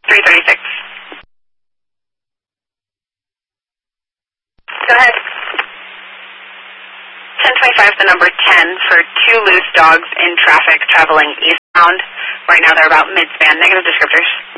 336. Go ahead. 1025 is the number 10 for 2 loose dogs in traffic traveling eastbound. Right now they're about mid-span. Negative descriptors.